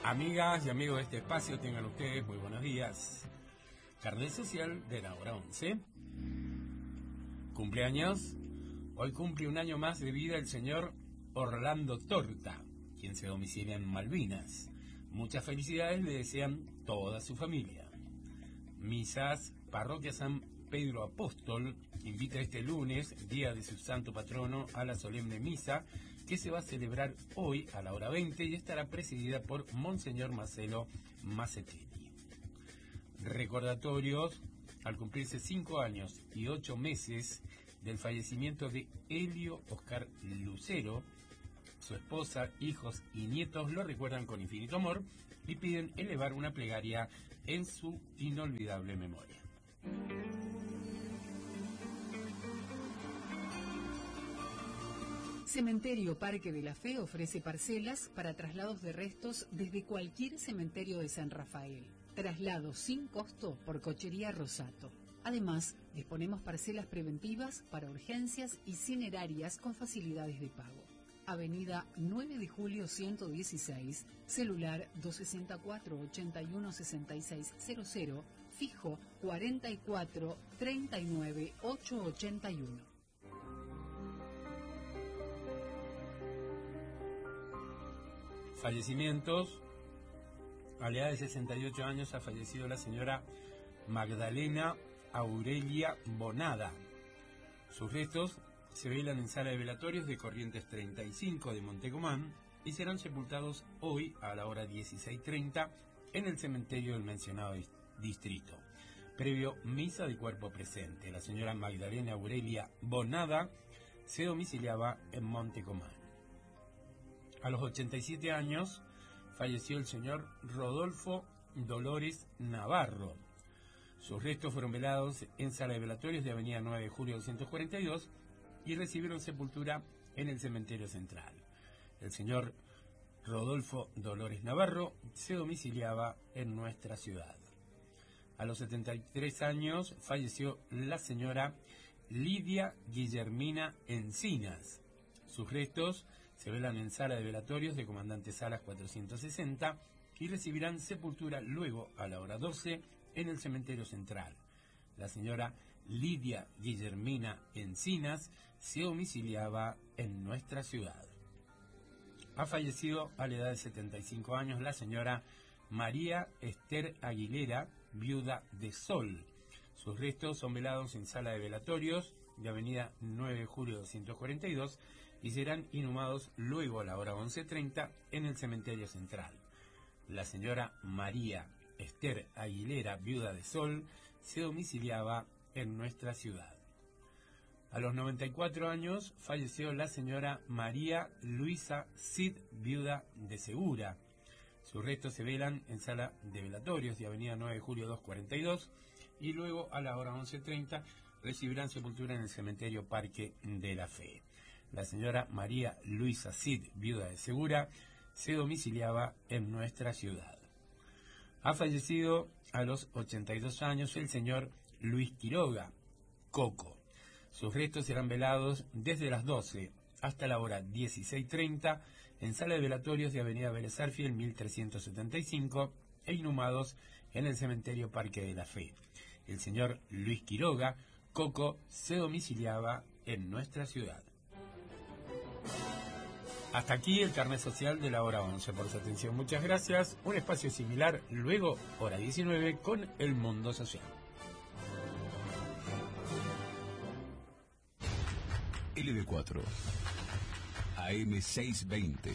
Amigas y amigos de este espacio, tengan ustedes muy buenos días. Carnet social de la hora 11. Cumpleaños. Hoy cumple un año más de vida el señor Orlando Torta, quien se domicilia en Malvinas. Muchas felicidades le desean toda su familia. Misas, Parroquia San Pedro Apóstol invita este lunes, día de su santo patrono, a la solemne misa que se va a celebrar hoy a la hora 20 y estará presidida por Monseñor Marcelo Macetelli. Recordatorios al cumplirse 5 años y 8 meses del fallecimiento de Helio Oscar Lucero. Su esposa, hijos y nietos lo recuerdan con infinito amor y piden elevar una plegaria en su inolvidable memoria. Cementerio Parque de la Fe ofrece parcelas para traslados de restos desde cualquier cementerio de San Rafael. Traslados sin costo por Cochería Rosato. Además, disponemos parcelas preventivas para urgencias y cinerarias con facilidades de pago. Avenida 9 de Julio 116, celular 264-816600, fijo 44 39 881. Fallecimientos. A la edad de 68 años ha fallecido la señora Magdalena Aurelia Bonada. Sus restos se velan en sala de velatorios de Corrientes 35 de Montecomán y serán sepultados hoy a la hora 16:30 en el cementerio del mencionado distrito. Previo misa de cuerpo presente, la señora Magdalena Aurelia Bonada se domiciliaba en Montecomán. A los 87 años falleció el señor Rodolfo Dolores Navarro. Sus restos fueron velados en sala de velatorios de Avenida 9 de Julio 242 y recibieron sepultura en el cementerio central. El señor Rodolfo Dolores Navarro se domiciliaba en nuestra ciudad. A los 73 años falleció la señora Lidia Guillermina Encinas. Sus restos se velan en sala de velatorios de Comandante Salas 460 y recibirán sepultura luego a la hora 12 en el cementerio central. La señora Lidia Guillermina Encinas se domiciliaba en nuestra ciudad. Ha fallecido a la edad de 75 años la señora María Esther Aguilera, viuda de Sol. Sus restos son velados en sala de velatorios de Avenida 9 de Julio 242 y serán inhumados luego a la hora 11:30 en el cementerio central. La señora María Esther Aguilera, viuda de Sol, se domiciliaba en nuestra ciudad. A los 94 años falleció la señora María Luisa Cid, viuda de Segura. Sus restos se velan en sala de velatorios de Avenida 9 de Julio 242 y luego a la hora 11:30 recibirán sepultura en el cementerio Parque de la Fe. La señora María Luisa Cid, viuda de Segura, se domiciliaba en nuestra ciudad. Ha fallecido a los 82 años el señor Luis Quiroga, Coco. Sus restos serán velados desde las 12 hasta la hora 16:30 en sala de velatorios de Avenida Vélez Sarsfield 1375 e inhumados en el cementerio Parque de la Fe. El señor Luis Quiroga, Coco, se domiciliaba en nuestra ciudad. Hasta aquí el carnet social de la hora 11. Por su atención, muchas gracias. Un espacio similar luego, hora 19, con El Mundo Social. LB4 AM 620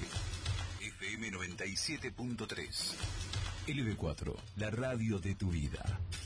FM 97.3 LB4, la radio de tu vida.